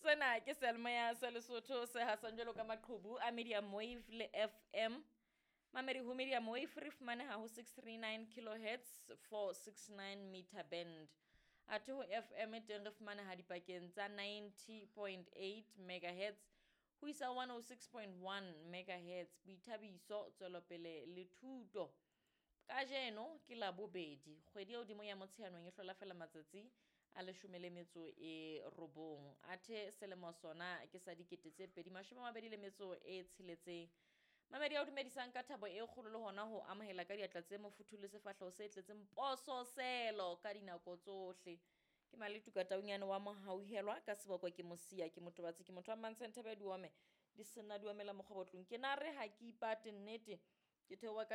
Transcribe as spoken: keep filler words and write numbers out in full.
Sena ke Selma ya Lesotho se hasang jwalo ka maqhubu a medium wave le F M. Mamedi ho medium wave re fumane ha ho six thirty-nine kilohertz four sixty-nine meter band. Athe ho F M teng re fumane ha dipakeng tsa ninety point eight megahertz ho isa one oh six point one megahertz. Boithabiso tswelopele le thuto. Kajeno ke la bobedi kgwedi eo dimo ya Motsheanong e hlola fela matsatsi a leshome le metso e robong. Athe selemo sona ke sa dikete tse pedi mashome a mabedi le metso e tsheletseng. Mamedi a dumedisang ka thabo e kgolo le hona ho amohela ka diatla tse mofuthu le sefahleho se tletseng poso selo ka dinako tsohle. Ke Maletu ka taunyane wa mohauhelwa ka seboko ke mosia ke motobatsi ke motho wa Mansentebe Duome di sena duomela mokgobotlong ke na re ha ke ipate nnete ke theowa